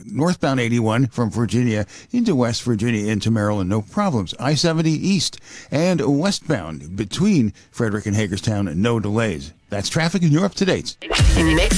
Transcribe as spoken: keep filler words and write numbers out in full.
northbound eighty-one from Virginia into West Virginia into Maryland, no problems. I seventy east and westbound between Frederick and Hagerstown, no delays. That's traffic and you're up to date. Mix